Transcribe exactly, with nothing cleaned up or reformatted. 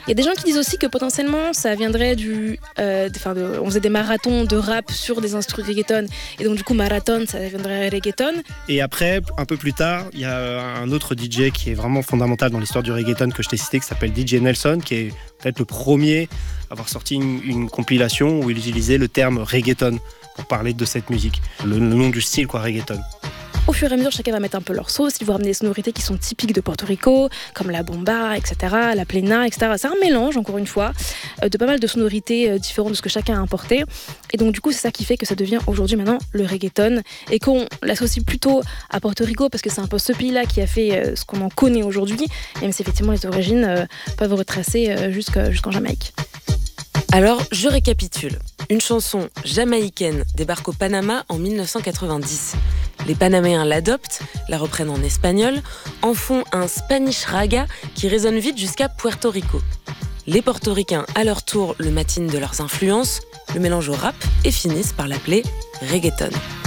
Il y a des gens qui disent aussi que potentiellement ça viendrait du... Euh, de, de, on faisait des marathons de rap sur des instruments reggaeton, et donc du coup marathon ça viendrait reggaeton. Et après, un peu plus tard, il y a un autre D J qui est vraiment fondamental dans l'histoire du reggaeton que je t'ai cité, qui s'appelle D J Nelson, qui est peut-être le premier à avoir sorti une, une compilation où il utilisait le terme reggaeton pour parler de cette musique, le, le nom du style quoi, reggaeton. Au fur et à mesure, chacun va mettre un peu leur sauce. Ils vont ramener des sonorités qui sont typiques de Porto Rico, comme la bomba, et cetera, la plena, et cetera. C'est un mélange, encore une fois, de pas mal de sonorités différentes de ce que chacun a importé. Et donc, du coup, c'est ça qui fait que ça devient aujourd'hui, maintenant, le reggaeton. Et qu'on l'associe plutôt à Porto Rico, parce que c'est un peu ce pays-là qui a fait ce qu'on en connaît aujourd'hui, même si effectivement les origines peuvent retracer jusqu'en Jamaïque. Alors, je récapitule. Une chanson jamaïcaine débarque au Panama en dix-neuf cent quatre-vingt-dix. Les Panaméens l'adoptent, la reprennent en espagnol, en font un Spanish raga qui résonne vite jusqu'à Puerto Rico. Les Portoricains, à leur tour, le matinent de leurs influences, le mélangent au rap et finissent par l'appeler reggaeton.